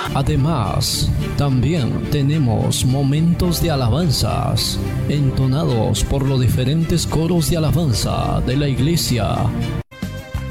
Además, también tenemos momentos de alabanzas, entonados por los diferentes coros de alabanza de la iglesia.